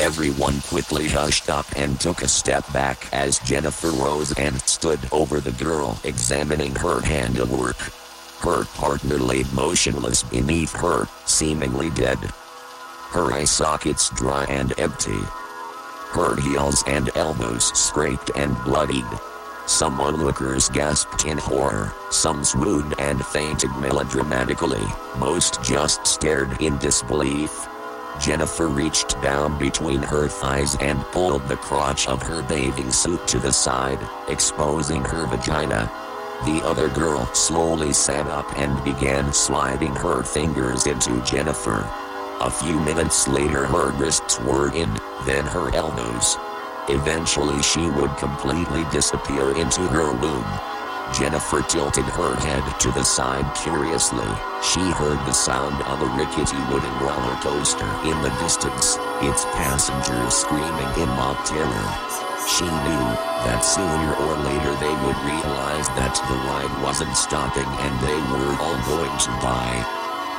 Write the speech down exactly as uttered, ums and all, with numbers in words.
Everyone quickly hushed up and took a step back as Jennifer rose and stood over the girl, examining her handiwork. Her partner lay motionless beneath her, seemingly dead. Her eye sockets dry and empty. Her heels and elbows scraped and bloodied. Some onlookers gasped in horror, some swooned and fainted melodramatically, most just stared in disbelief. Jennifer reached down between her thighs and pulled the crotch of her bathing suit to the side, exposing her vagina. The other girl slowly sat up and began sliding her fingers into Jennifer. A few minutes later her wrists were in, then her elbows. Eventually she would completely disappear into her womb. Jennifer tilted her head to the side curiously. She heard the sound of a rickety wooden roller coaster in the distance, its passengers screaming in mock terror. She knew that sooner or later they would realize that the ride wasn't stopping and they were all going to die.